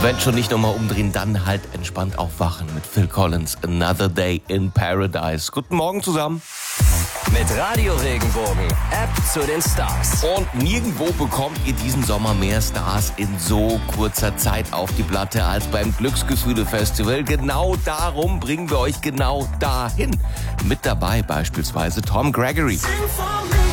Wenn schon nicht nochmal umdrehen, dann halt entspannt aufwachen mit Phil Collins, Another Day in Paradise. Guten Morgen zusammen. Mit Radio Regenbogen, App zu den Stars. Und nirgendwo bekommt ihr diesen Sommer mehr Stars in so kurzer Zeit auf die Platte als beim Glücksgefühle-Festival. Genau darum bringen wir euch genau dahin. Mit dabei beispielsweise Tom Gregory.